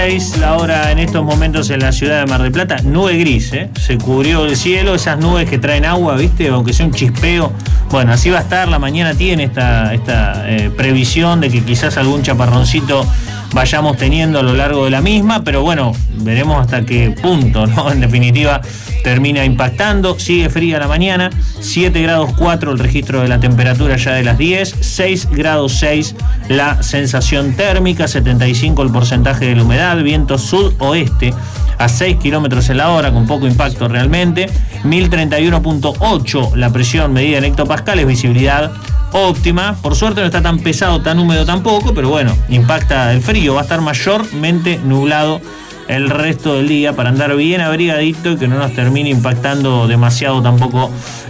La hora en estos momentos en la ciudad de Mar del Plata, nube gris, se cubrió el cielo, esas nubes que traen agua, ¿viste? Aunque sea un chispeo. Bueno, así va a estar, la mañana tiene esta previsión de que quizás algún chaparroncito vayamos teniendo a lo largo de la misma, pero bueno, veremos hasta qué punto, ¿no? En definitiva, termina impactando. Sigue fría la mañana, 7 grados 4 el registro de la temperatura ya de las 10, 6 grados 6 la sensación térmica, 75 el porcentaje de la humedad, viento sudoeste a 6 kilómetros en la hora, con poco impacto realmente, 1031.8 la presión medida en hectopascales, visibilidad óptima. Por suerte no está tan pesado, tan húmedo tampoco, pero bueno, impacta el frío. Va a estar mayormente nublado el resto del día para andar bien abrigadito y que no nos termine impactando demasiado tampoco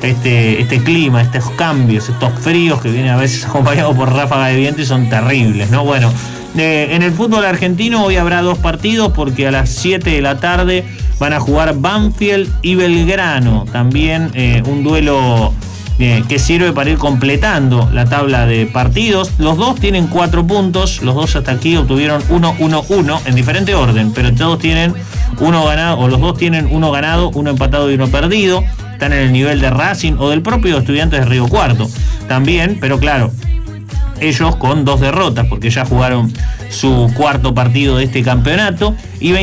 este clima, estos cambios, estos fríos que vienen a veces acompañados por ráfagas de viento y son terribles, ¿no? Bueno, en el fútbol argentino hoy habrá dos partidos porque a las 7 de la tarde van a jugar Banfield y Belgrano. También un duelo que sirve para ir completando la tabla de partidos. Los dos tienen 4 puntos, los dos hasta aquí obtuvieron 1-1-1 en diferente orden, pero todos tienen uno ganado, o los dos tienen uno ganado, uno empatado y uno perdido. Están en el nivel de Racing o del propio Estudiantes de Río Cuarto también, pero claro, ellos con 2 derrotas porque ya jugaron su cuarto partido de este campeonato. Y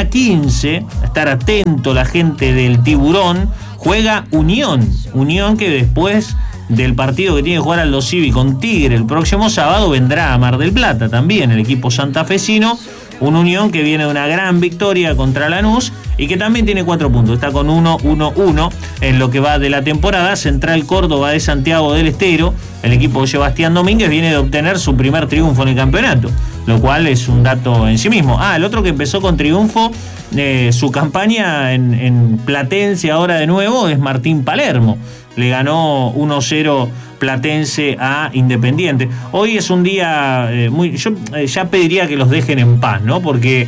21-15, estar atento la gente del Tiburón, juega Unión que después del partido que tiene que jugar Aldo Civi con Tigre el próximo sábado vendrá a Mar del Plata también el equipo santafesino. Un Unión que viene de una gran victoria contra Lanús y que también tiene 4 puntos. Está con 1-1-1 en lo que va de la temporada. Central Córdoba de Santiago del Estero, el equipo de Sebastián Domínguez, viene de obtener su primer triunfo en el campeonato, lo cual es un dato en sí mismo. El otro que empezó con triunfo, su campaña en Platense ahora de nuevo, es Martín Palermo. Le ganó 1-0 Platense a Independiente. Hoy es un día yo ya pediría que los dejen en paz, ¿no? Porque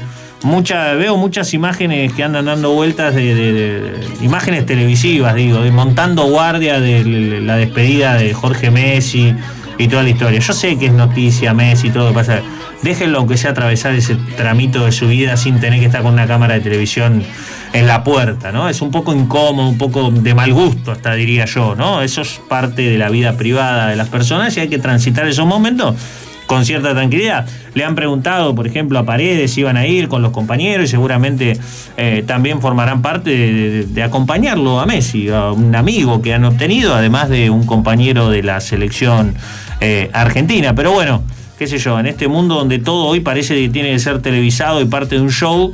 veo muchas imágenes que andan dando vueltas de imágenes televisivas, digo, de montando guardia de la despedida de Jorge Messi y toda la historia. Yo sé que es noticia Messi y todo lo que pasa. Déjenlo aunque sea atravesar ese tramito de su vida sin tener que estar con una cámara de televisión en la puerta, ¿no? Es un poco incómodo, un poco de mal gusto, hasta diría yo, ¿no? Eso es parte de la vida privada de las personas y hay que transitar esos momentos con cierta tranquilidad. Le han preguntado, por ejemplo, a Paredes si iban a ir con los compañeros y seguramente también formarán parte de acompañarlo a Messi, a un amigo que han obtenido, además de un compañero de la selección argentina. Pero bueno, qué sé yo, en este mundo donde todo hoy parece que tiene que ser televisado y parte de un show,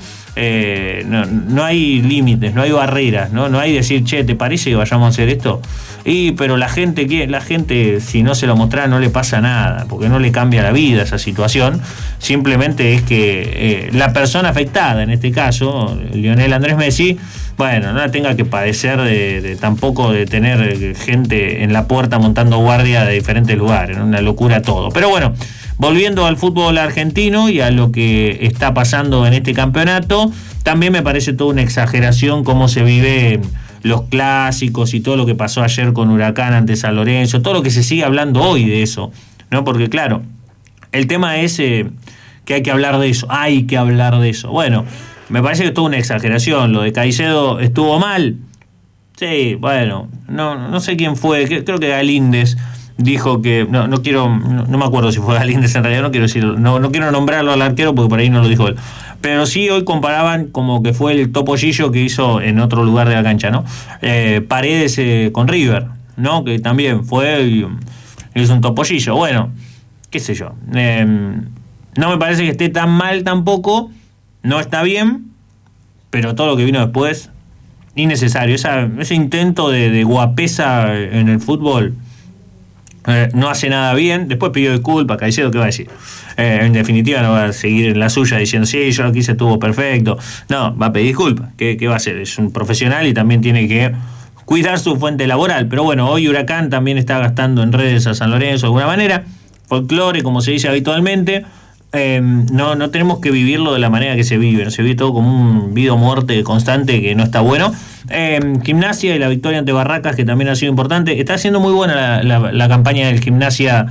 no hay límites, no hay barreras, no hay decir, che, ¿te parece que vayamos a hacer esto? Pero la gente, si no se lo mostrara, no le pasa nada, porque no le cambia la vida esa situación. Simplemente es que la persona afectada, en este caso, Lionel Andrés Messi, bueno, no la tenga que padecer tampoco de tener gente en la puerta montando guardia de diferentes lugares, ¿no? Una locura todo. Pero bueno, volviendo al fútbol argentino y a lo que está pasando en este campeonato, también me parece toda una exageración cómo se vive los clásicos y todo lo que pasó ayer con Huracán ante San Lorenzo, todo lo que se sigue hablando hoy de eso, ¿no? Porque claro, el tema es que hay que hablar de eso. Bueno, me parece que es toda una exageración. Lo de Caicedo estuvo mal. Sí, bueno, no sé quién fue, creo que Galíndez dijo que, no me acuerdo si fue Galíndez en realidad, no quiero nombrarlo al arquero porque por ahí no lo dijo él. Pero sí, hoy comparaban como que fue el topollillo que hizo en otro lugar de la cancha, ¿no? Paredes con River, ¿no? Que también fue y hizo un topollillo. Bueno, qué sé yo. No me parece que esté tan mal tampoco, no está bien, pero todo lo que vino después, innecesario. Ese intento de guapesa en el fútbol no hace nada bien. Después pidió disculpas, Caicedo, ¿qué va a decir? En definitiva no va a seguir en la suya diciendo, sí, yo lo que hice estuvo perfecto. No, va a pedir disculpas. ¿Qué va a hacer? Es un profesional y también tiene que cuidar su fuente laboral. Pero bueno, hoy Huracán también está gastando en redes a San Lorenzo de alguna manera. Folclore, como se dice habitualmente. no tenemos que vivirlo de la manera que se vive. Se vive todo como un vida o muerte constante que no está bueno. Gimnasia y la victoria ante Barracas, que también ha sido importante. Está siendo muy buena la campaña del Gimnasia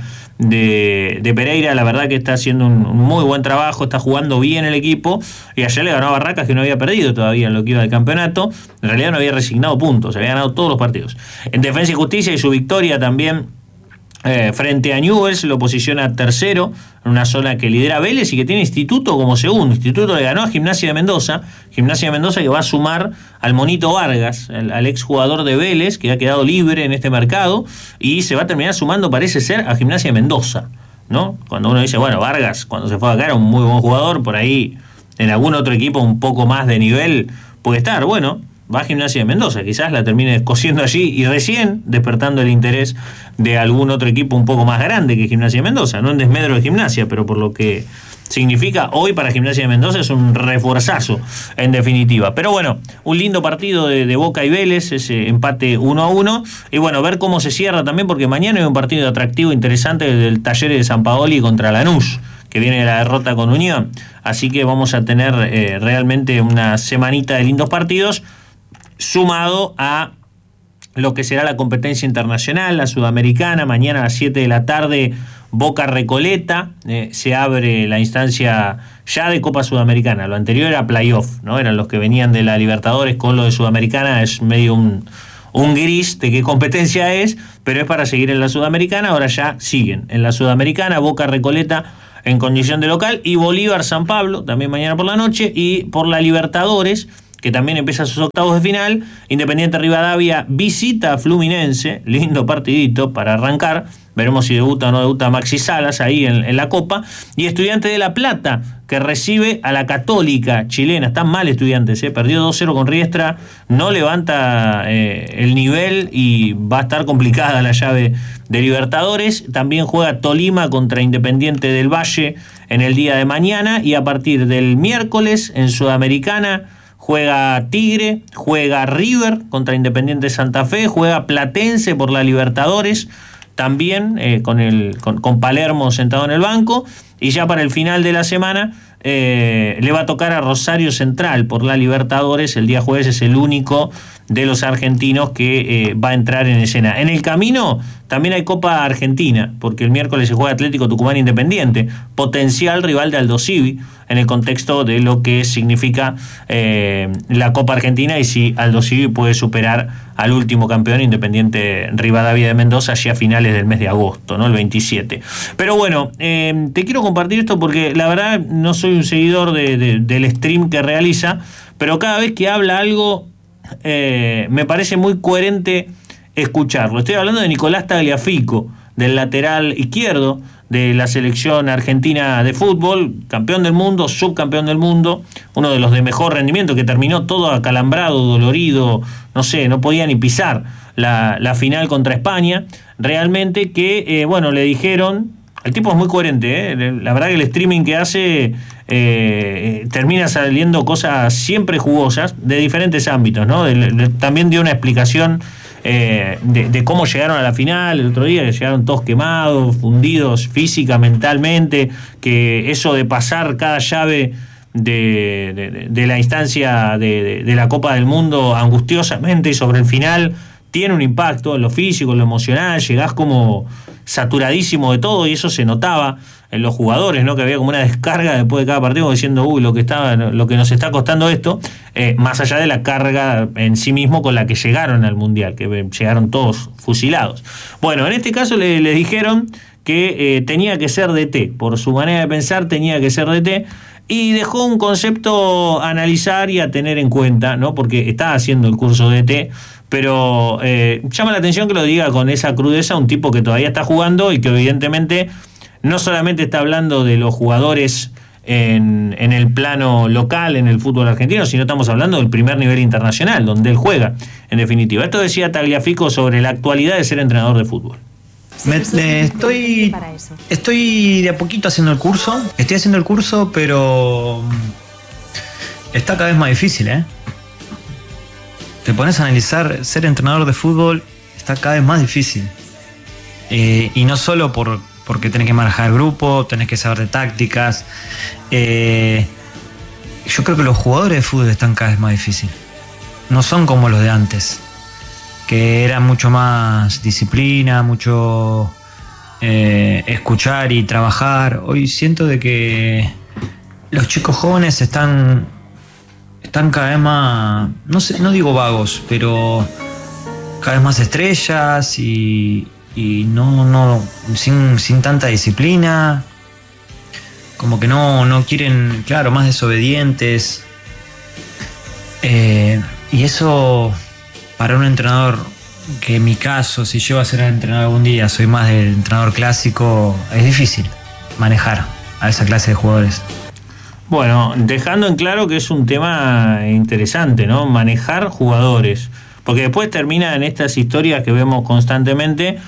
de Pereira. La verdad que está haciendo un muy buen trabajo, está jugando bien el equipo, y ayer le ganó a Barracas, que no había perdido todavía en lo que iba del campeonato. En realidad no había resignado puntos, había ganado todos los partidos. En Defensa y Justicia, y su victoria también frente a Newell's, lo posiciona tercero en una zona que lidera Vélez y que tiene Instituto como segundo. Instituto le ganó a Gimnasia de Mendoza que va a sumar al Monito Vargas, al exjugador de Vélez, que ha quedado libre en este mercado, y se va a terminar sumando, parece ser, a Gimnasia de Mendoza, ¿no? Cuando uno dice, bueno, Vargas cuando se fue acá era un muy buen jugador, por ahí en algún otro equipo un poco más de nivel puede estar. Bueno, va a Gimnasia de Mendoza, quizás la termine cosiendo allí y recién despertando el interés de algún otro equipo un poco más grande que Gimnasia de Mendoza. No en desmedro de Gimnasia, pero por lo que significa hoy para Gimnasia de Mendoza es un refuerzazo en definitiva. Pero bueno, un lindo partido de Boca y Vélez, ese empate 1-1, y bueno, ver cómo se cierra también, porque mañana hay un partido atractivo interesante del Talleres de San Paoli contra Lanús, que viene de la derrota con Unión. Así que vamos a tener realmente una semanita de lindos partidos, sumado a lo que será la competencia internacional, la sudamericana. Mañana a las 7 de la tarde, Boca Recoleta, se abre la instancia ya de Copa Sudamericana. Lo anterior era playoff, ¿no? Eran los que venían de la Libertadores. Con lo de Sudamericana es medio un gris de qué competencia es, pero es para seguir en la Sudamericana. Ahora ya siguen en la Sudamericana, Boca Recoleta en condición de local, y Bolívar San Pablo también mañana por la noche. Y por la Libertadores, que también empieza sus octavos de final, Independiente Rivadavia visita a Fluminense, lindo partidito para arrancar. Veremos si debuta o no debuta Maxi Salas ahí en la Copa. Y Estudiantes de La Plata, que recibe a la Católica chilena. Están mal Estudiantes, perdió 2-0 con Riestra, no levanta el nivel y va a estar complicada la llave de Libertadores. También juega Tolima contra Independiente del Valle en el día de mañana, y a partir del miércoles en Sudamericana juega Tigre, juega River contra Independiente Santa Fe, juega Platense por la Libertadores, también con Palermo sentado en el banco, y ya para el final de la semana le va a tocar a Rosario Central por la Libertadores. El día jueves es el único de los argentinos que va a entrar en escena. En el camino también hay Copa Argentina, porque el miércoles se juega Atlético Tucumán Independiente, potencial rival de Aldo Civi, en el contexto de lo que significa la Copa Argentina, y si Aldo Civi puede superar al último campeón Independiente Rivadavia de Mendoza allí a finales del mes de agosto, ¿no? El 27. Pero bueno, te quiero compartir esto porque la verdad no soy un seguidor del stream que realiza, pero cada vez que habla algo me parece muy coherente escucharlo. Estoy hablando de Nicolás Tagliafico, del lateral izquierdo de la selección argentina de fútbol, campeón del mundo, subcampeón del mundo, uno de los de mejor rendimiento, que terminó todo acalambrado, dolorido, no sé, no podía ni pisar la final contra España. Realmente que, bueno, le dijeron, el tipo es muy coherente, la verdad que el streaming que hace termina saliendo cosas siempre jugosas de diferentes ámbitos, ¿no? También dio una explicación de cómo llegaron a la final el otro día, que llegaron todos quemados, fundidos física, mentalmente, que eso de pasar cada llave de la instancia de la Copa del Mundo angustiosamente y sobre el final tiene un impacto en lo físico, en lo emocional. Llegás como saturadísimo de todo, y eso se notaba en los jugadores, ¿no? Que había como una descarga después de cada partido diciendo, lo que nos está costando esto, más allá de la carga en sí mismo con la que llegaron al Mundial, que llegaron todos fusilados. Bueno, en este caso le dijeron que tenía que ser DT, por su manera de pensar tenía que ser DT, y dejó un concepto a analizar y a tener en cuenta, ¿no? Porque está haciendo el curso DT, pero llama la atención que lo diga con esa crudeza un tipo que todavía está jugando y que evidentemente no solamente está hablando de los jugadores en el plano local, en el fútbol argentino, sino estamos hablando del primer nivel internacional, donde él juega, en definitiva. Esto decía Tagliafico sobre la actualidad de ser entrenador de fútbol. Estoy de a poquito haciendo el curso. Estoy haciendo el curso, pero está cada vez más difícil, ¿eh? Te pones a analizar, ser entrenador de fútbol está cada vez más difícil. Y no solo por porque tenés que manejar grupo, tenés que saber de tácticas. Yo creo que los jugadores de fútbol están cada vez más difíciles. No son como los de antes, que era mucho más disciplina, mucho escuchar y trabajar. Hoy siento de que los chicos jóvenes están cada vez más, no sé, no digo vagos, pero cada vez más estrellas y no sin tanta disciplina. Como que no quieren, claro, más desobedientes. Y eso, para un entrenador, que en mi caso, si yo voy a ser entrenador algún día, soy más del entrenador clásico, es difícil manejar a esa clase de jugadores. Bueno, dejando en claro que es un tema interesante, ¿no? Manejar jugadores. Porque después termina en estas historias que vemos constantemente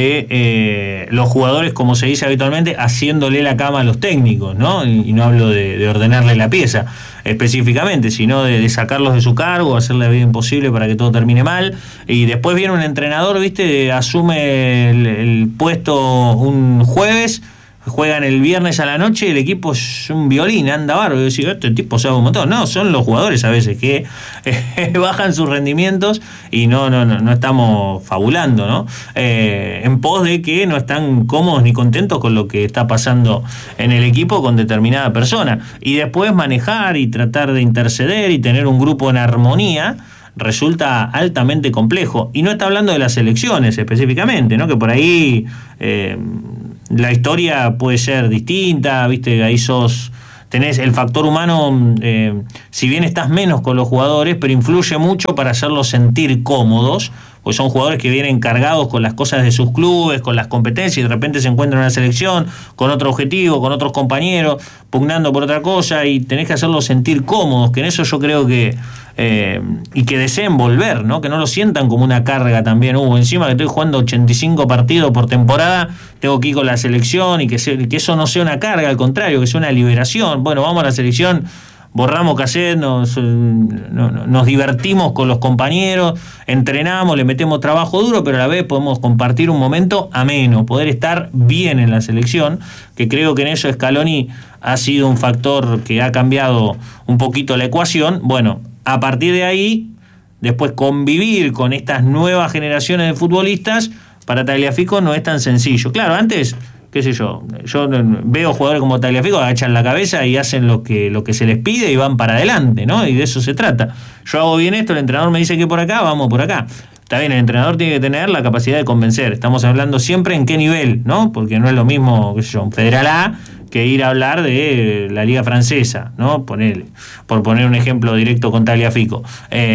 de los jugadores, como se dice habitualmente, haciéndole la cama a los técnicos, ¿no? Y no hablo de ordenarle la pieza específicamente, sino de sacarlos de su cargo, hacerle la vida imposible para que todo termine mal. Y después viene un entrenador, ¿viste? Asume el puesto un jueves, juegan el viernes a la noche y el equipo es un violín, anda bárbaro. Y decís, este tipo sabe un montón. No, son los jugadores a veces que bajan sus rendimientos y no estamos fabulando, ¿no? En pos de que no están cómodos ni contentos con lo que está pasando en el equipo con determinada persona. Y después manejar y tratar de interceder y tener un grupo en armonía resulta altamente complejo. Y no está hablando de las elecciones específicamente, ¿no? Que por ahí la historia puede ser distinta, ¿viste? Ahí tenés el factor humano, si bien estás menos con los jugadores, pero influye mucho para hacerlos sentir cómodos, pues son jugadores que vienen cargados con las cosas de sus clubes, con las competencias, y de repente se encuentran en una selección con otro objetivo, con otros compañeros, pugnando por otra cosa, y tenés que hacerlos sentir cómodos, que en eso yo creo que y que deseen volver, ¿no? Que no lo sientan como una carga también. Encima que estoy jugando 85 partidos por temporada, tengo que ir con la selección, y que eso no sea una carga, al contrario, que sea una liberación. Bueno, vamos a la selección, borramos cassette, nos divertimos con los compañeros, entrenamos, le metemos trabajo duro, pero a la vez podemos compartir un momento ameno, poder estar bien en la selección, que creo que en eso Scaloni ha sido un factor que ha cambiado un poquito la ecuación. Bueno, a partir de ahí, después convivir con estas nuevas generaciones de futbolistas, para Tagliafico no es tan sencillo. Claro, antes, qué sé yo veo jugadores como Tagliafico agachan la cabeza y hacen lo que se les pide y van para adelante, ¿no? Y de eso se trata. Yo hago bien esto, el entrenador me dice que por acá, vamos por acá. Está bien, el entrenador tiene que tener la capacidad de convencer. Estamos hablando siempre en qué nivel, ¿no? Porque no es lo mismo, qué sé yo, un Federal A que ir a hablar de la Liga Francesa, ¿no? Por poner un ejemplo directo con Tagliafico.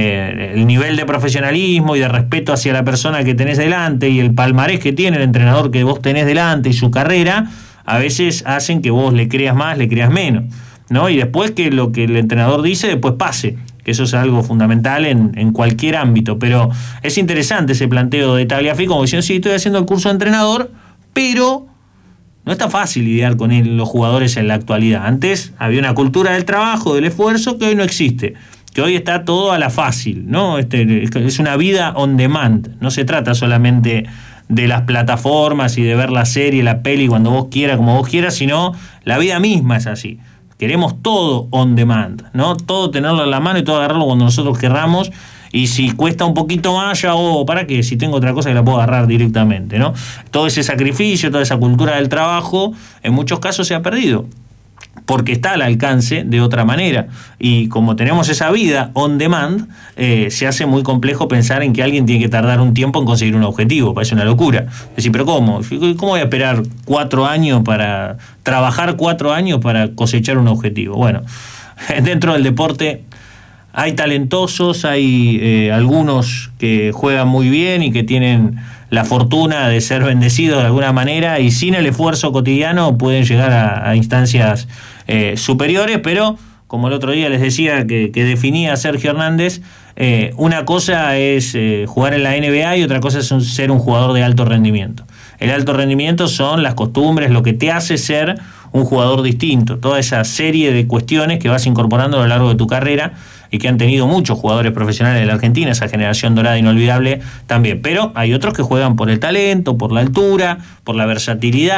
El nivel de profesionalismo y de respeto hacia la persona que tenés delante y el palmarés que tiene el entrenador que vos tenés delante y su carrera, a veces hacen que vos le creas más, le creas menos, ¿no? Y después que lo que el entrenador dice, después pase. Que eso es algo fundamental en cualquier ámbito. Pero es interesante ese planteo de Tagliafico, como diciendo, sí, estoy haciendo el curso de entrenador, pero no está fácil lidiar con los jugadores en la actualidad. Antes había una cultura del trabajo, del esfuerzo, que hoy no existe, que hoy está todo a la fácil, ¿no? Es una vida on demand. No se trata solamente de las plataformas y de ver la serie, la peli cuando vos quieras, como vos quieras, sino la vida misma es así. Queremos todo on demand, ¿no? Todo tenerlo en la mano y todo agarrarlo cuando nosotros querramos. Y si cuesta un poquito más, ya, ¿para qué? Si tengo otra cosa que la puedo agarrar directamente, ¿no? Todo ese sacrificio, toda esa cultura del trabajo, en muchos casos se ha perdido, porque está al alcance de otra manera. Y como tenemos esa vida on demand, se hace muy complejo pensar en que alguien tiene que tardar un tiempo en conseguir un objetivo. Parece una locura. Es decir, ¿pero cómo? ¿Cómo voy a esperar 4 años para trabajar 4 años para cosechar un objetivo? Bueno, dentro del deporte hay talentosos, hay algunos que juegan muy bien y que tienen la fortuna de ser bendecidos de alguna manera, y sin el esfuerzo cotidiano pueden llegar a instancias superiores, pero como el otro día les decía que definía Sergio Hernández, una cosa es jugar en la NBA y otra cosa es ser un jugador de alto rendimiento. El alto rendimiento son las costumbres, lo que te hace ser un jugador distinto, toda esa serie de cuestiones que vas incorporando a lo largo de tu carrera y que han tenido muchos jugadores profesionales de la Argentina, esa generación dorada inolvidable también. Pero hay otros que juegan por el talento, por la altura, por la versatilidad,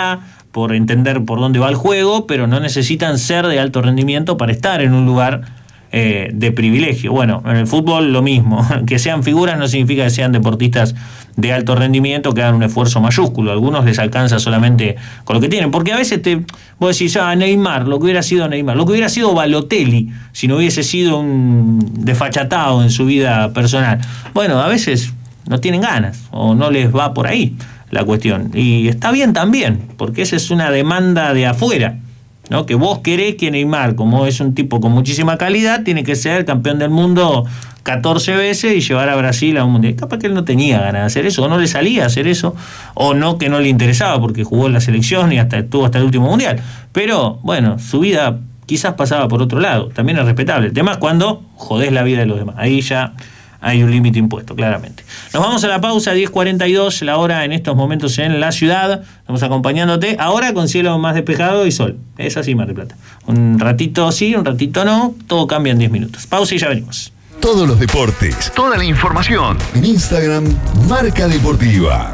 por entender por dónde va el juego, pero no necesitan ser de alto rendimiento para estar en un lugar de privilegio. Bueno, en el fútbol lo mismo, que sean figuras no significa que sean deportistas de alto rendimiento, que hagan un esfuerzo mayúsculo. A algunos les alcanza solamente con lo que tienen, porque a veces vos decís, Neymar, lo que hubiera sido Neymar, lo que hubiera sido Balotelli, si no hubiese sido un desfachatado en su vida personal. Bueno, a veces no tienen ganas, o no les va por ahí la cuestión, y está bien también, porque esa es una demanda de afuera, ¿no? Que vos querés que Neymar, como es un tipo con muchísima calidad, tiene que ser campeón del mundo 14 veces y llevar a Brasil a un mundial. Capaz que él no tenía ganas de hacer eso, o no le salía a hacer eso, o no, que no le interesaba porque jugó en la selección y estuvo hasta el último mundial. Pero bueno, su vida quizás pasaba por otro lado, también es respetable. El tema es cuando jodés la vida de los demás, ahí ya hay un límite impuesto, claramente. Nos vamos a la pausa, 10:42, la hora en estos momentos en la ciudad. Estamos acompañándote, ahora con cielo más despejado y sol. Es así, Mar del Plata. Un ratito sí, un ratito no, todo cambia en 10 minutos. Pausa y ya venimos. Todos los deportes, toda la información en Instagram, Marca Deportiva.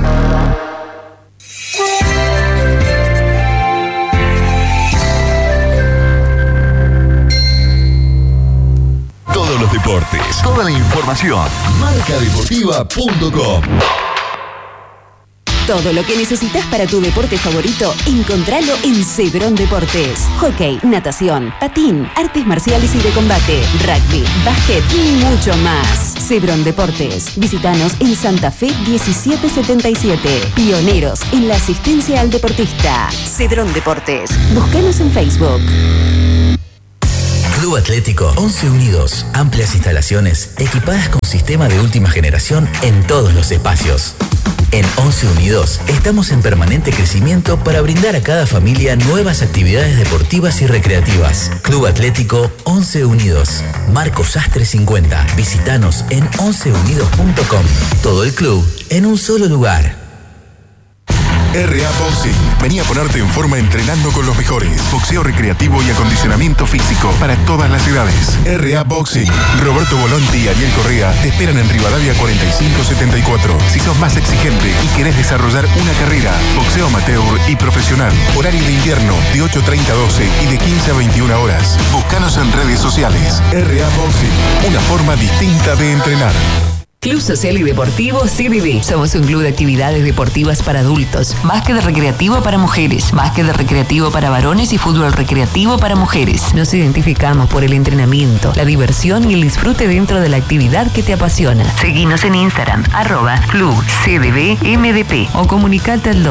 Todos los deportes, toda la información, marcadeportiva.com. Todo lo que necesitas para tu deporte favorito, encontralo en Cedrón Deportes. Hockey, natación, patín, artes marciales y de combate, rugby, básquet y mucho más. Cedrón Deportes. Visítanos en Santa Fe 1777. Pioneros en la asistencia al deportista. Cedrón Deportes. Búscanos en Facebook. Club Atlético 11 Unidos. Amplias instalaciones equipadas con sistema de última generación en todos los espacios. En 11 Unidos estamos en permanente crecimiento para brindar a cada familia nuevas actividades deportivas y recreativas. Club Atlético 11 Unidos. Marcos Sastre 50. Visítanos en 11unidos.com. Todo el club en un solo lugar. RA Boxing. Vení a ponerte en forma entrenando con los mejores. Boxeo recreativo y acondicionamiento físico para todas las edades. RA Boxing. Roberto Volonti y Ariel Correa te esperan en Rivadavia 4574. Si sos más exigente y querés desarrollar una carrera, boxeo amateur y profesional. Horario de invierno de 8:30 a 12 y de 15 a 21 horas. Búscanos en redes sociales. RA Boxing. Una forma distinta de entrenar. Club Social y Deportivo CDD. Somos un club de actividades deportivas para adultos, básquet recreativo para mujeres, básquet recreativo para varones y fútbol recreativo para mujeres. Nos identificamos por el entrenamiento, la diversión y el disfrute dentro de la actividad que te apasiona. Seguinos en Instagram, @clubcddmdp o comunicate al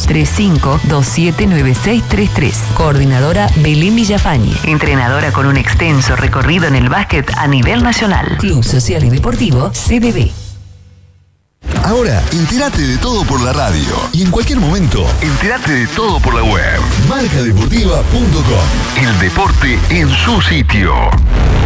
2235-279633. Coordinadora Belén Villafañe, entrenadora con un extenso recorrido en el básquet a nivel nacional. Club Social y Deportivo CDD. Ahora, entérate de todo por la radio. Y en cualquier momento, entérate de todo por la web. Marcadeportiva.com. El deporte en su sitio.